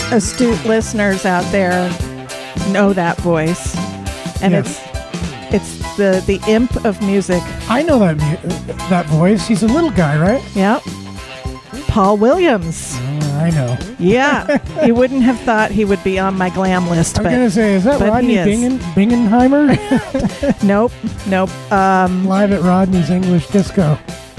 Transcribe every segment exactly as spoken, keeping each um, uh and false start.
astute listeners out there know that voice, and Yes. it's it's the the imp of music. I know that mu- that voice. He's a little guy, right? Yep, Paul Williams. Uh, I know. Yeah, you wouldn't have thought he would be on my glam list, I was but gonna say, is that but Rodney he is. Bingen, Bingenheimer? nope, nope. Um, Live at Rodney's English Disco.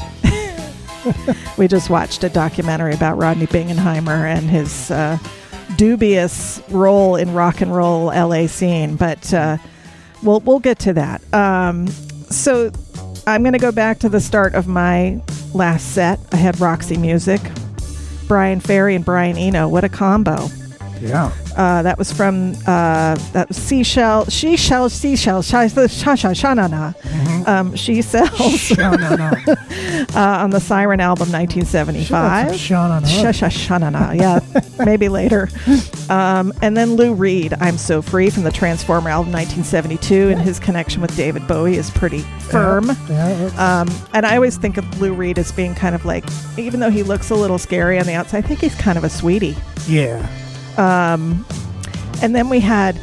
we just watched a documentary about Rodney Bingenheimer and his uh, dubious role in rock and roll L A scene, but uh, we'll we'll get to that. Um, so I'm going to go back to the start of my last set. I had Roxy Music, Brian Ferry and Brian Eno. What a combo! Yeah. Uh, that was from uh, that was Seashell, She Shell, Seashell, Sha Sha Sha Sha-na-na. Mm-hmm. Um, She Sells No, no, no. uh, on the Siren album nineteen seventy-five. Sha Sha Sha Sha-na-na. Yeah, maybe later. Um, and then Lou Reed, I'm So Free from the Transformer album nineteen seventy-two, and his connection with David Bowie is pretty firm. Yeah. yeah. Um, and I always think of Lou Reed as being kind of like, even though he looks a little scary on the outside, I think he's kind of a sweetie. yeah. Um, and then we had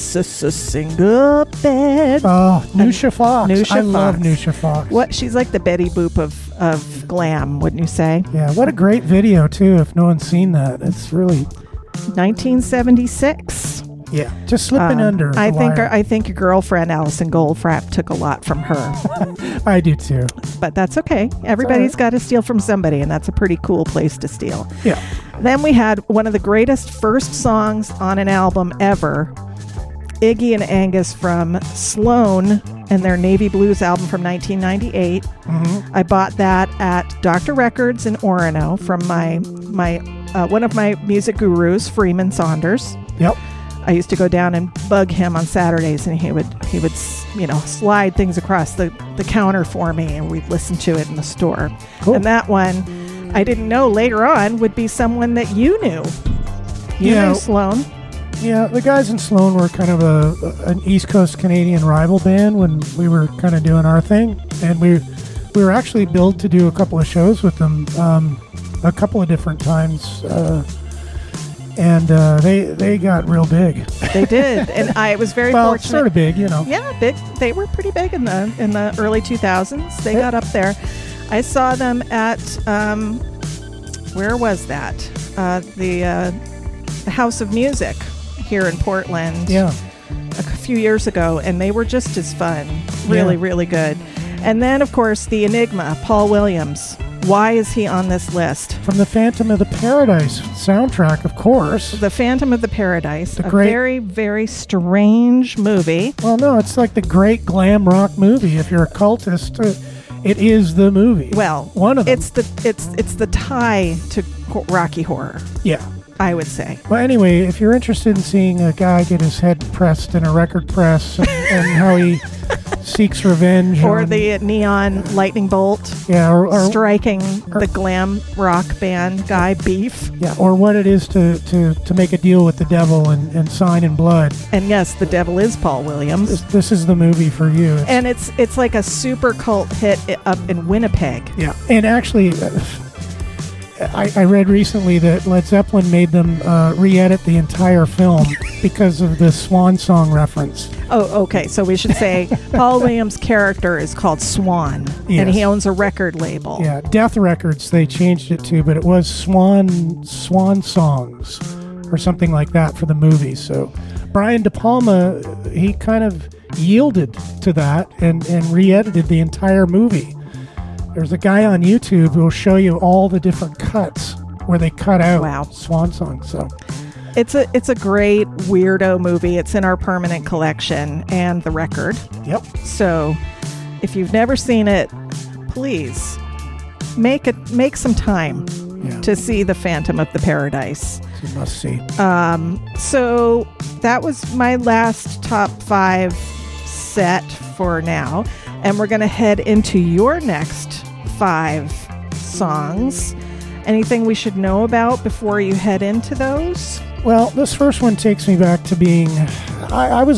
Single Bed. Oh, Nusha Fox. Nusha I love Fox. Nusha Fox. What she's like the Betty Boop of, of glam, wouldn't you say? Yeah, what a great video, too, if no one's seen that. It's really... nineteen seventy-six. Yeah, just slipping Um, under I the think wire. her, I think your girlfriend Allison Goldfrapp took a lot from her, I do, too. but that's okay. Everybody's got to steal from somebody, and that's a pretty cool place to steal. Yeah. Then we had one of the greatest first songs on an album ever, Iggy and Angus from Sloan and their Navy Blues album from nineteen ninety-eight. Mm-hmm. I bought that at Doctor Records in Orono from my my uh, one of my music gurus, Freeman Saunders. Yep. I used to go down and bug him on Saturdays, and he would he would you know slide things across the, the counter for me, and we'd listen to it in the store. Cool. And that one, I didn't know later on would be someone that you knew. You Yeah. knew Sloan. Yeah, the guys in Sloan were kind of a an East Coast Canadian rival band when we were kind of doing our thing, and we we were actually billed to do a couple of shows with them um, a couple of different times, uh, and uh, they they got real big. They did, and I was very well, fortunate. sort of big, you know. Yeah, big. They were pretty big in the in the early two thousands. They Yeah. got up there. I saw them at um, where was that? Uh, the uh, the House of Music here in Portland. Yeah. A few years ago, and they were just as fun. Really, Yeah. really good. And then, of course, the Enigma, Paul Williams. Why is he on this list? From the Phantom of the Paradise soundtrack, of course. The Phantom of the Paradise, The a great- very, very strange movie. Well, no, it's like the great glam rock movie. If you're a cultist, uh, it is the movie. Well, one of them. It's the it's it's the tie to ho- Rocky Horror, yeah. I would say. Well, anyway, if you're interested in seeing a guy get his head pressed in a record press and, and how he seeks revenge, Or on- the neon lightning bolt yeah, or, or striking or- the glam rock band guy Beef. yeah, or what it is to, to, to make a deal with the devil and, and sign in blood. And yes, the devil is Paul Williams. This, this is the movie for you. It's- And it's it's like a super cult hit i- up in Winnipeg. yeah, and actually, uh, I, I read recently that Led Zeppelin made them uh, re-edit the entire film because of the Swan Song reference. Oh, okay. So we should say Paul Williams' character is called Swan, and Yes. he owns a record label. Yeah, Death Records they changed it to, but it was Swan Swan Songs or something like that for the movie. So Brian De Palma, he kind of yielded to that and, and re-edited the entire movie. There's a guy on YouTube who will show you all the different cuts where they cut out Wow. Swan Song. So It's a it's a great weirdo movie. It's in our permanent collection and the record. yep, So if you've never seen it, please make it make some time yeah, to see The Phantom of the Paradise. it's a must see. Um, so that was my last top five set for now. And we're going to head into your next five songs. Anything we should know about before you head into those? Well, this first one takes me back to being, I, I was